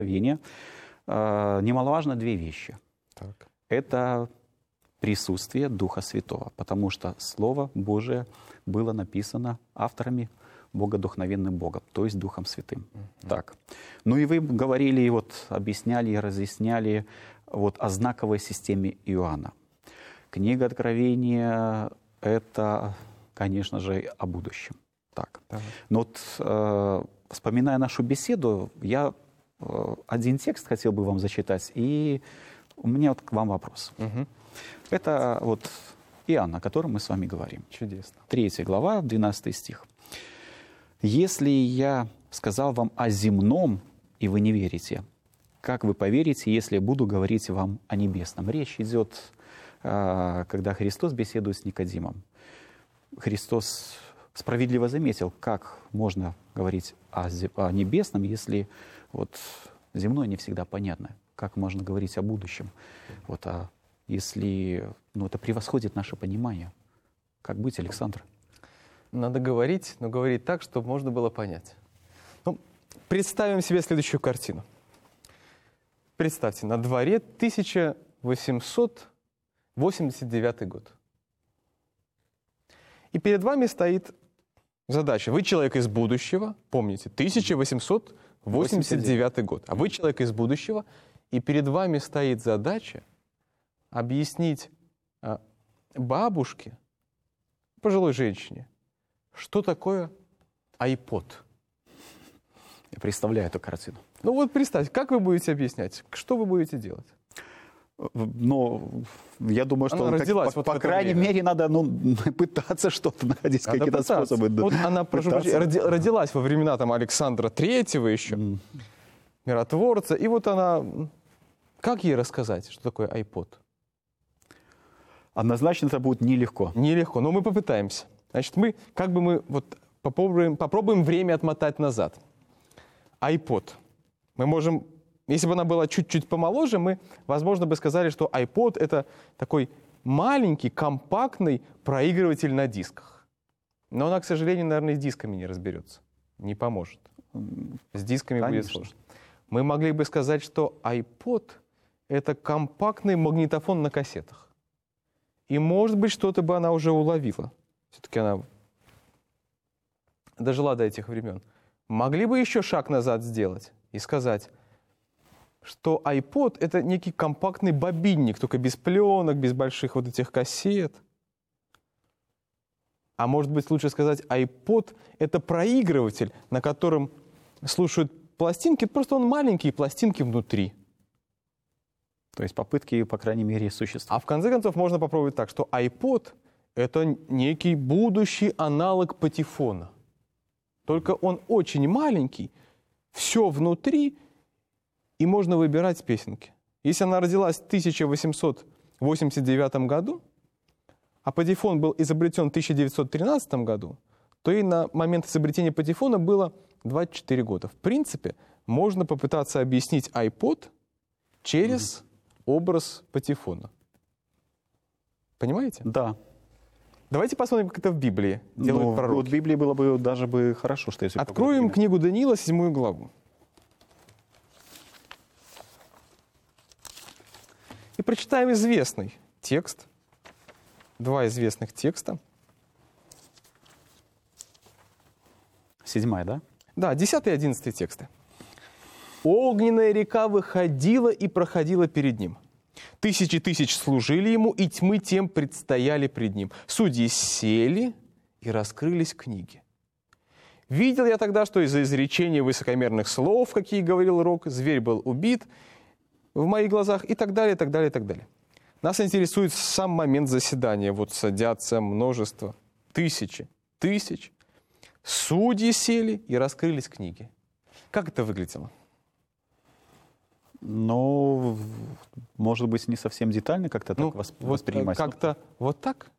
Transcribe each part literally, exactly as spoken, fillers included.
Откровения, э, немаловажно две вещи. Так. Это присутствие Духа Святого, потому что Слово Божие было написано авторами богодухновенным Богом, то есть Духом Святым. Mm-hmm. Так. Ну и вы говорили, и вот объясняли и разъясняли вот о знаковой системе Иоанна. Книга Откровения — это, конечно же, о будущем. Так. Mm-hmm. Но вот, э, вспоминая нашу беседу, я э, один текст хотел бы вам зачитать, и у меня вот к вам вопрос. Mm-hmm. Это вот Иоанн, о котором мы с вами говорим. Чудесно. Третья глава, двенадцатый стих. «Если я сказал вам о земном, и вы не верите, как вы поверите, если я буду говорить вам о небесном?» Речь идет, когда Христос беседует с Никодимом. Христос справедливо заметил, как можно говорить о небесном, если вот земное не всегда понятно. Как можно говорить о будущем, вот, а если ну, это превосходит наше понимание. Как быть, Александр? Надо говорить, но говорить так, чтобы можно было понять. Ну, представим себе следующую картину. Представьте, на дворе тысяча восемьсот восемьдесят девятый год. И перед вами стоит задача. Вы человек из будущего, помните, тысяча восемьсот восемьдесят девятый год. А вы человек из будущего, и перед вами стоит задача объяснить а, бабушке, пожилой женщине, что такое iPod. Я представляю эту картину. Ну вот представьте, как вы будете объяснять, что вы будете делать? Ну, я думаю, что она родилась, как, вот по, по крайней время. мере, надо ну, пытаться что-то находить, Надо какие-то пытаться. способы. Вот она, прошу прощения, роди, родилась во времена там, Александра Третьего еще, mm. миротворца, и вот она... Как ей рассказать, что такое iPod? Однозначно это будет нелегко. Нелегко, но мы попытаемся. Значит, мы как бы мы вот попробуем, попробуем время отмотать назад. iPod. Мы можем, если бы она была чуть-чуть помоложе, мы, возможно, бы сказали, что iPod — это такой маленький, компактный проигрыватель на дисках. Но она, к сожалению, наверное, с дисками не разберется. Не поможет. С дисками Конечно. будет сложно. Мы могли бы сказать, что iPod — это компактный магнитофон на кассетах. И, может быть, что-то бы она уже уловила. Все-таки она дожила до этих времен. Могли бы еще шаг назад сделать и сказать, что iPod — это некий компактный бобинник, только без пленок, без больших вот этих кассет. А может быть, лучше сказать, iPod — это проигрыватель, на котором слушают пластинки, просто он маленькие пластинки внутри. То есть попытки, по крайней мере, существуют. А в конце концов можно попробовать так, что iPod — это некий будущий аналог патефона. Только он очень маленький, все внутри, и можно выбирать песенки. Если она родилась в тысяча восемьсот восемьдесят девятом году, а патефон был изобретен в тысяча девятьсот тринадцатом году, то и на момент изобретения патефона было двадцать четыре года. В принципе, можно попытаться объяснить iPod через mm-hmm. образ патефона. Понимаете? Да. Давайте посмотрим, как это в Библии делают ну, пророки. Вот в Библии было бы даже бы хорошо, что если... Откроем книгу Даниила, седьмую главу. И прочитаем известный текст. Два известных текста. Седьмая, да? Да, десятый и одиннадцатый тексты. «Огненная река выходила и проходила перед ним. Тысячи тысяч служили ему, и тьмы тем предстояли пред ним. Судьи сели, и раскрылись книги. Видел я тогда, что из-за изречения высокомерных слов, какие говорил Рок, зверь был убит в моих глазах, и так далее, и так далее, и так далее. Нас интересует сам момент заседания. Вот садятся множество, тысячи, тысяч. Судьи сели, и раскрылись книги». Как это выглядело? Ну, может быть, не совсем детально как-то ну, так восп... вот воспринимать. Как-то вот так?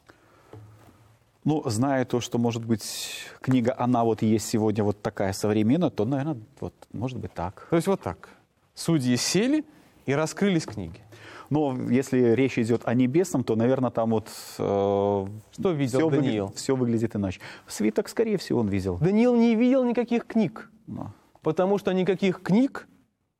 Ну, зная то, что, может быть, книга, она вот есть сегодня вот такая современная, то, наверное, вот, может быть, так. То есть вот так. Судьи сели, и раскрылись книги. Но если речь идет о небесном, то, наверное, там вот... Э, что видел все Даниил? Выгля... Все выглядит иначе. Свиток, скорее всего, он видел. Даниил не видел никаких книг. Но. Потому что никаких книг